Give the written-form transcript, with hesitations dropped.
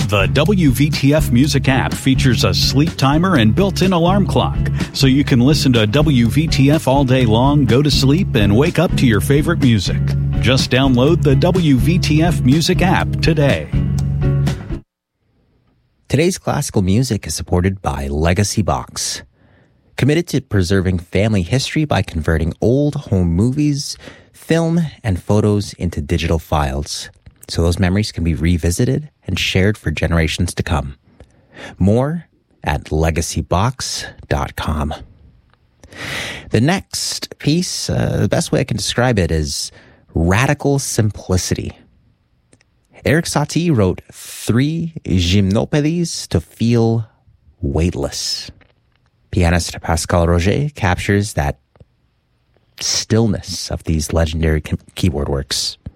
The WVTF Music app features a sleep timer and built-in alarm clock, so you can listen to WVTF all day long, go to sleep, and wake up to your favorite music. Just download the WVTF Music app today. Today's classical music is supported by Legacy Box, committed to preserving family history by converting old home movies, film, and photos into digital files, so those memories can be revisited and shared for generations to come. More at legacybox.com. The next piece, the best way I can describe it is radical simplicity. Erik Satie wrote 3 gymnopédies to feel weightless. Pianist Pascal Roger captures that stillness of these legendary keyboard works.